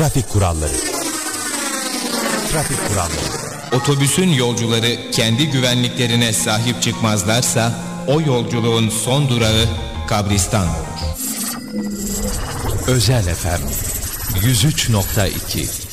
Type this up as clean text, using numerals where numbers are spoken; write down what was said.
Trafik kuralları. Trafik kuralları. Otobüsün yolcuları kendi güvenliklerine sahip çıkmazlarsa o yolculuğun son durağı kabristan olur. Özel FM 103.2